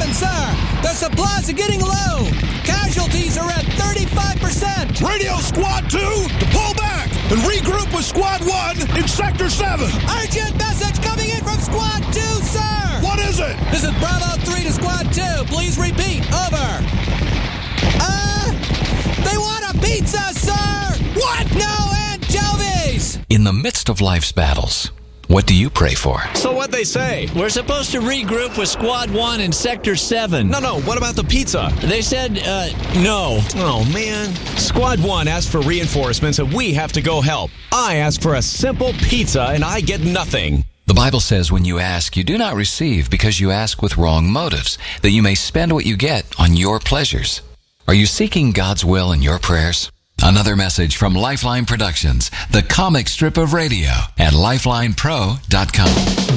sir. The supplies are getting low. Casualties are at 35%. Radio Squad 2 to pull back and regroup with Squad 1 in Sector 7. Urgent message coming in from Squad 2, sir. What is it? This is Bravo 3 to Squad 2. Please repeat. Over. They want a pizza, sir. What? No anchovies. In the midst of life's battles, what do you pray for? So what'd they say? We're supposed to regroup with Squad 1 in Sector 7. No, what about the pizza? They said, no. Oh, man. Squad 1 asked for reinforcements and we have to go help. I ask for a simple pizza and I get nothing. The Bible says when you ask, you do not receive because you ask with wrong motives, that you may spend what you get on your pleasures. Are you seeking God's will in your prayers? Another message from Lifeline Productions, the comic strip of radio at lifelinepro.com.